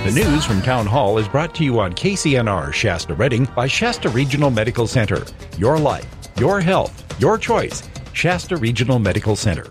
The news from Town Hall is brought to you on KCNR Shasta Redding by Shasta Regional Medical Center. Your life, your health, your choice. Shasta Regional Medical Center.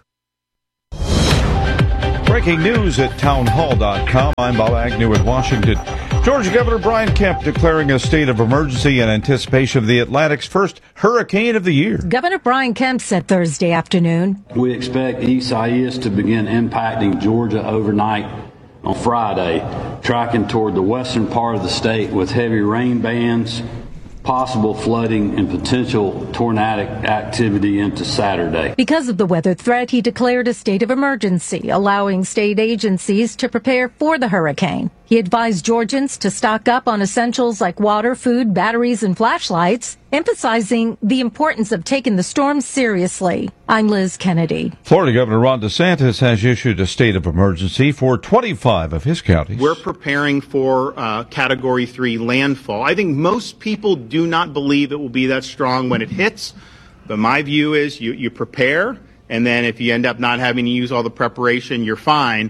Breaking news at townhall.com. I'm Bob Agnew in Washington. Georgia Governor Brian Kemp declaring a state of emergency in anticipation of the Atlantic's first hurricane of the year. Governor Brian Kemp said Thursday afternoon, "We expect Isaias to begin impacting Georgia overnight on Friday, tracking toward the western part of the state with heavy rain bands, possible flooding, and potential tornadic activity into Saturday." Because of the weather threat, he declared a state of emergency, allowing state agencies to prepare for the hurricane. He advised Georgians to stock up on essentials like water, food, batteries, and flashlights, emphasizing the importance of taking the storm seriously. I'm Liz Kennedy. Florida Governor Ron DeSantis has issued a state of emergency for 25 of his counties. We're preparing for Category 3 landfall. I think most people do not believe it will be that strong when it hits, but my view is you prepare, and then if you end up not having to use all the preparation, you're fine.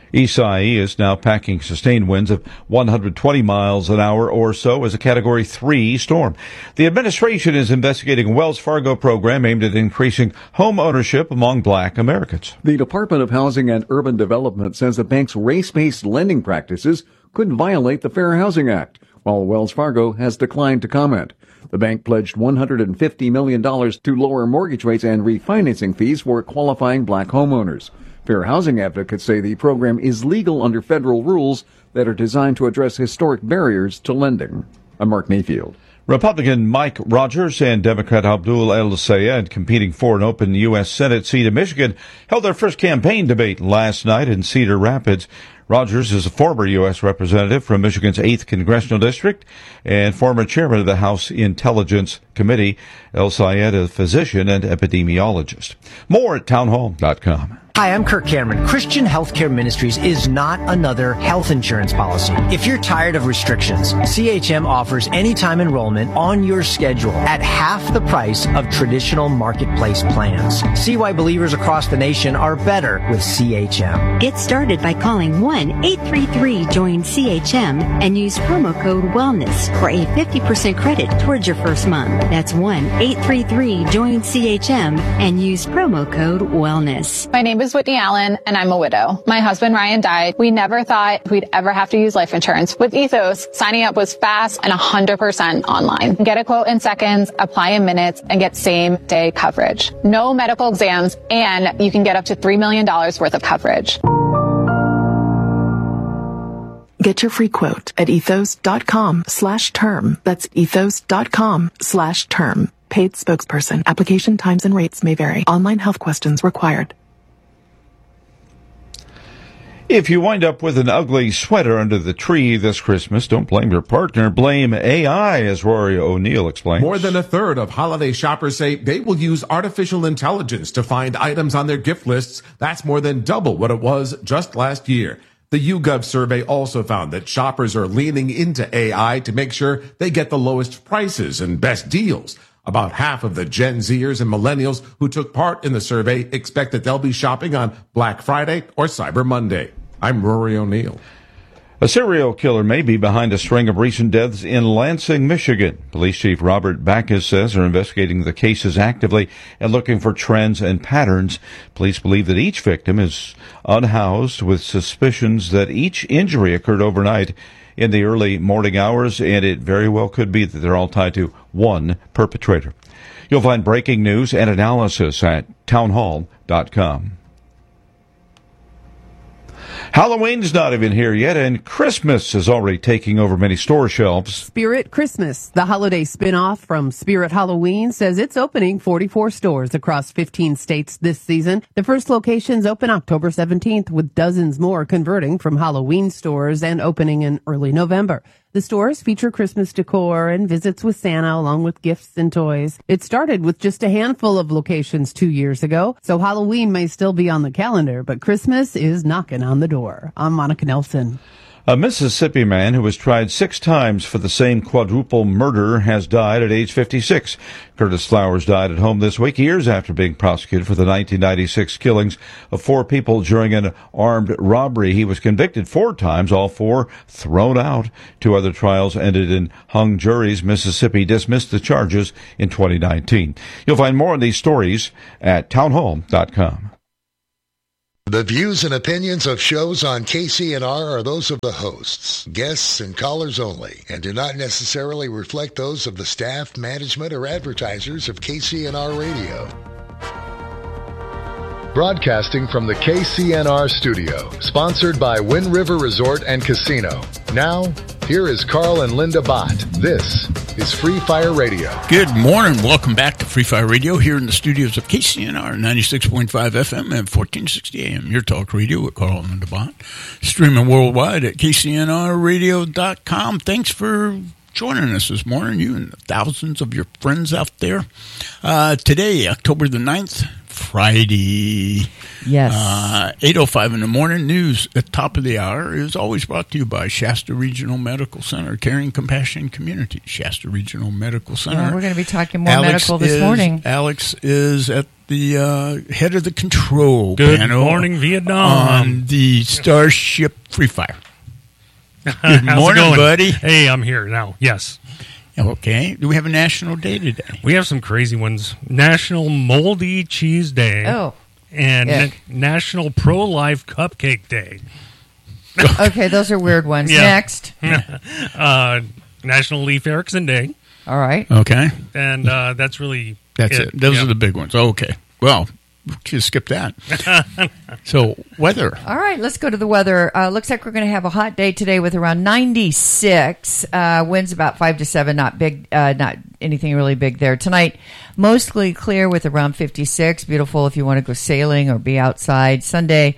Isai is now packing sustained winds of 120 miles an hour or so as a Category 3 storm. The administration is investigating a Wells Fargo program aimed at increasing home ownership among black Americans. The Department of Housing and Urban Development says the bank's race-based lending practices could violate the Fair Housing Act, while Wells Fargo has declined to comment. The bank pledged $150 million to lower mortgage rates and refinancing fees for qualifying black homeowners. Fair housing advocates say the program is legal under federal rules that are designed to address historic barriers to lending. I'm Mark Mayfield. Republican Mike Rogers and Democrat Abdul El Sayed, competing for an open U.S. Senate seat in Michigan, held their first campaign debate last night in Cedar Rapids. Rogers is a former U.S. representative from Michigan's 8th Congressional District and former chairman of the House Intelligence Committee. El Sayed, a physician and epidemiologist. More at townhall.com. Hi, I'm Kirk Cameron. Christian Healthcare Ministries is not another health insurance policy. If you're tired of restrictions, CHM offers anytime enrollment on your schedule at half the price of traditional marketplace plans. See why believers across the nation are better with CHM. Get started by calling 1-833-JOIN-CHM and use promo code WELLNESS for a 50% credit towards your first month. That's 1-833-JOIN-CHM and use promo code WELLNESS. My name is Whitney Allen, and I'm a widow. My husband, Ryan, died. We never thought we'd ever have to use life insurance. With Ethos, signing up was fast and 100% online. Get a quote in seconds, apply in minutes, and get same-day coverage. No medical exams, and you can get up to $3 million worth of coverage. Get your free quote at ethos.com/term. That's ethos.com/term. Paid spokesperson. Application times and rates may vary. Online health questions required. If you wind up with an ugly sweater under the tree this Christmas, don't blame your partner. Blame AI, as Rory O'Neill explains. More than a third of holiday shoppers say they will use artificial intelligence to find items on their gift lists. That's more than double what it was just last year. The YouGov survey also found that shoppers are leaning into AI to make sure they get the lowest prices and best deals. About half of the Gen Zers and millennials who took part in the survey expect that they'll be shopping on Black Friday or Cyber Monday. I'm Rory O'Neill. A serial killer may be behind a string of recent deaths in Lansing, Michigan. Police Chief Robert Backus says they're investigating the cases actively and looking for trends and patterns. Police believe that each victim is unhoused with suspicions that each injury occurred overnight in the early morning hours, and it very well could be that they're all tied to one perpetrator. You'll find breaking news and analysis at townhall.com. Halloween's not even here yet, and Christmas is already taking over many store shelves. Spirit Christmas, the holiday spin-off from Spirit Halloween, says it's opening 44 stores across 15 states this season. The first locations open October 17th, with dozens more converting from Halloween stores and opening in early November. The stores feature Christmas decor and visits with Santa along with gifts and toys. It started with just a handful of locations 2 years ago, so Halloween may still be on the calendar, but Christmas is knocking on the door. I'm Monica Nelson. A Mississippi man who was tried 6 times for the same quadruple murder has died at age 56. Curtis Flowers died at home this week, years after being prosecuted for the 1996 killings of 4 people during an armed robbery. He was convicted 4 times, all 4 thrown out. 2 other trials ended in hung juries. Mississippi dismissed the charges in 2019. You'll find more on these stories at townhall.com. The views and opinions of shows on KCNR are those of the hosts, guests, and callers only, and do not necessarily reflect those of the staff, management, or advertisers of KCNR Radio. Broadcasting from the KCNR studio, sponsored by Wind River Resort and Casino. Now, here is Carl and Linda Bott. This is Free Fire Radio. Good morning. Welcome back to Free Fire Radio here in the studios of KCNR 96.5 FM and 1460 AM. Your talk radio with Carl and Linda Bott. Streaming worldwide at KCNRradio.com. Thanks for joining us this morning, you and the thousands of your friends out there. Today, October the 9th, Friday. Yes. 8:05 in the morning. News at the top of the hour is always brought to you by Shasta Regional Medical Center, caring compassion community. Shasta Regional Medical Center. Yeah, we're going to be talking more medical this morning. Alex is at the head of the control Good panel. morning, Vietnam. On the Starship Free Fire. Good morning, buddy. Hey, I'm here now. Yes. Okay. Do we have a national day today? We have some crazy ones. National Moldy Cheese Day. Oh. And National Pro-Life Cupcake Day. Okay, those are weird ones. Yeah. Next. National Leif Erikson Day. All right. Okay. And that's really That's it. Those are the big ones. Okay. Well, just skip that. So, weather. All right, let's go to the weather. Looks like we're going to have a hot day today with around 96. Winds about 5 to 7, not big, not anything really big there. Tonight, mostly clear with around 56. Beautiful if you want to go sailing or be outside. Saturday,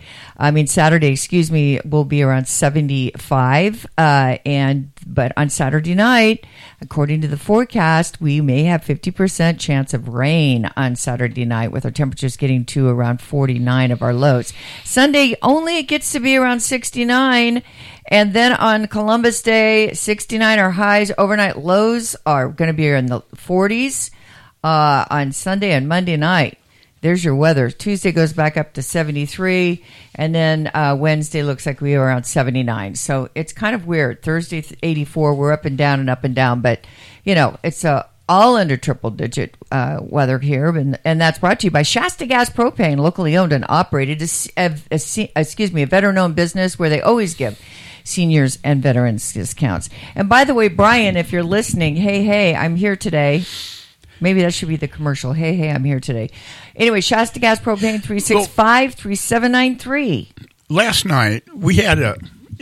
will be around 75. But on Saturday night, according to the forecast, we may have 50% chance of rain on Saturday night, with our temperatures getting to around 49 of our lows. Sunday, only it gets to be around 69. And then on Columbus Day, 69 are highs. Overnight lows are going to be in the 40s on Sunday and Monday night. There's your weather. Tuesday goes back up to 73, and then Wednesday looks like we are around 79. So it's kind of weird. Thursday, 84. We're up and down, but, it's all under triple-digit weather here, and that's brought to you by Shasta Gas Propane, locally owned and operated. A veteran-owned business where they always give seniors and veterans discounts. And by the way, Brian, if you're listening, hey, I'm here today. Maybe that should be the commercial. Hey, I'm here today. Anyway, Shasta Gas Propane 365-3793. Last night we had a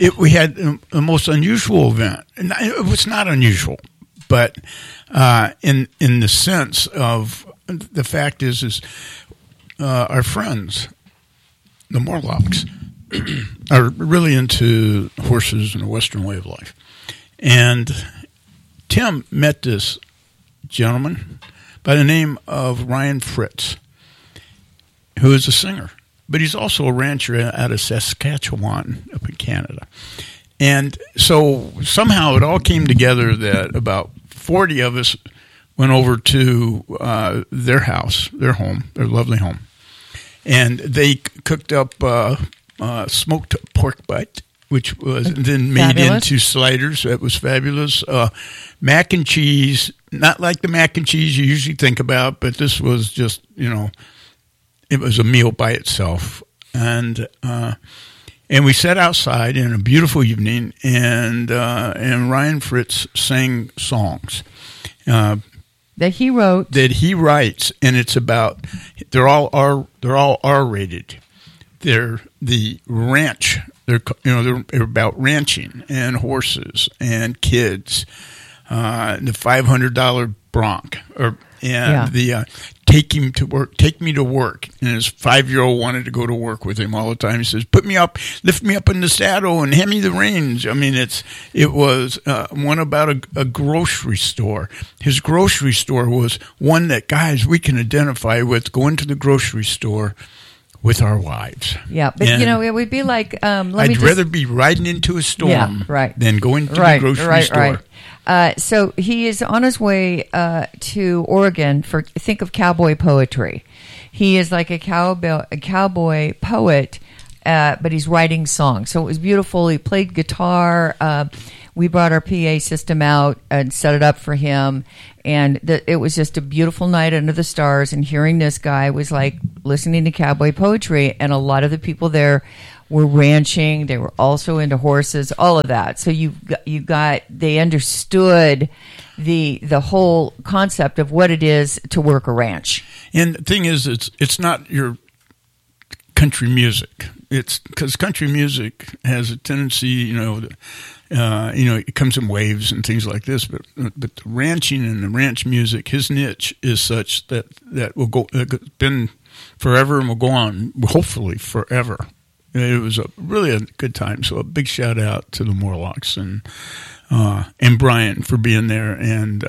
most unusual event. And it was not unusual, but in the sense of the fact is our friends, the Morlocks, are really into horses and the Western way of life. And Tim met this gentleman by the name of Ryan Fritz, who is a singer, but he's also a rancher out of Saskatchewan up in Canada. And so somehow it all came together that about 40 of us went over to their house, their home, their lovely home, and they cooked up smoked pork butt, which was then made into sliders. That was fabulous. Mac and cheese, not like the mac and cheese you usually think about, but this was just, it was a meal by itself. And we sat outside in a beautiful evening, and Ryan Fritz sang songs that he wrote, that he writes, and it's about they're all R-rated. They're the ranch. They're about ranching and horses and kids. The $500 bronc, the take me to work. And his 5-year-old wanted to go to work with him all the time. He says, lift me up in the saddle and hand me the reins. I mean, it was one about a grocery store. His grocery store was one that guys we can identify with. Go into the grocery store with our wives. Yeah, but And it would be like I'd rather be riding into a storm than going to the grocery store. Right. So he is on his way to Oregon for think of cowboy poetry. He is like a cowboy poet, but he's writing songs. So it was beautiful. He played guitar. We brought our PA system out and set it up for him. And it was just a beautiful night under the stars. And hearing this guy was like listening to cowboy poetry. And a lot of the people there were ranching. They were also into horses, all of that. So they understood the whole concept of what it is to work a ranch. And the thing is, it's not your country music. It's because country music has a tendency, it comes in waves and things like this. But the ranching and the ranch music, his niche is such that will go been forever and will go on, hopefully forever. It was really a good time. So a big shout out to the Morlocks and Brian for being there and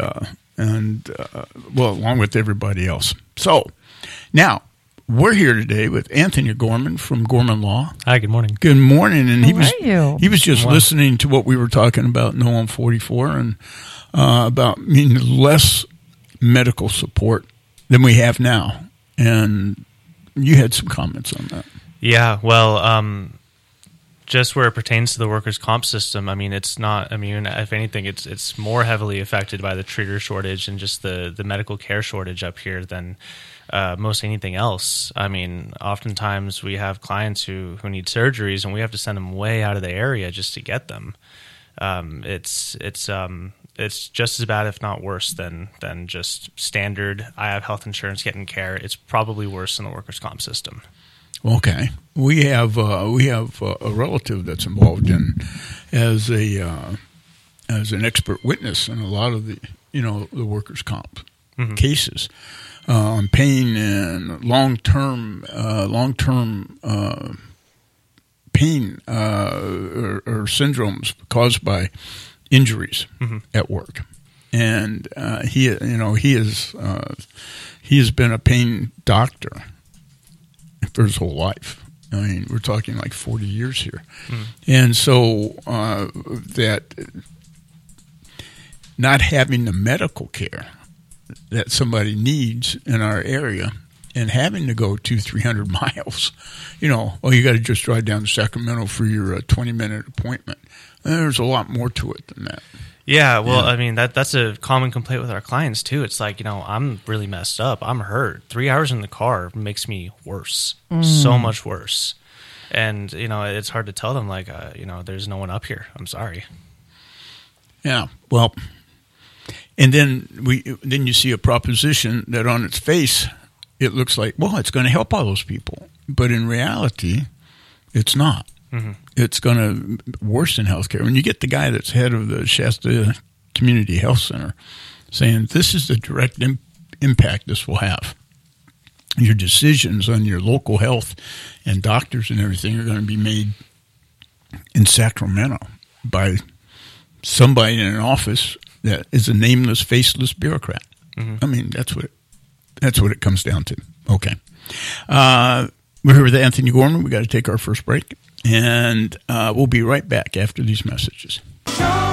along with everybody else. So now we're here today with Anthony Gorman from Gorman Law. Hi, good morning. Good morning. And How are you? He was just listening to what we were talking about No on 44 and about less medical support than we have now. And you had some comments on that. Yeah, well, just where it pertains to the workers' comp system, it's not immune. If anything, it's more heavily affected by the treater shortage and just the medical care shortage up here than most anything else. Oftentimes we have clients who need surgeries, and we have to send them way out of the area just to get them. It's just as bad, if not worse, than just standard. I have health insurance, getting care. It's probably worse than the workers' comp system. Okay, we have a relative that's involved in as an expert witness in a lot of the the workers' comp cases on pain and long term pain or syndromes caused by injuries at work, and he has been a pain doctor for his whole life. We're talking like 40 years here. And so that not having the medical care that somebody needs in our area and having to go 200-300 miles, you got to just drive down to Sacramento for your 20-minute appointment. And there's a lot more to it than that. Yeah, well, that's a common complaint with our clients, too. It's like, I'm really messed up. I'm hurt. 3 hours in the car makes me worse, so much worse. And, it's hard to tell them, like, there's no one up here. I'm sorry. Yeah, well, and then you see a proposition that on its face, it looks like, well, it's going to help all those people. But in reality, it's not. It's going to worsen healthcare. When you get the guy that's head of the Shasta Community Health Center saying this is the direct impact this will have, your decisions on your local health and doctors and everything are going to be made in Sacramento by somebody in an office that is a nameless, faceless bureaucrat. That's what it comes down to. Okay. We're here with Anthony Gorman. We got to take our first break. And we'll be right back after these messages.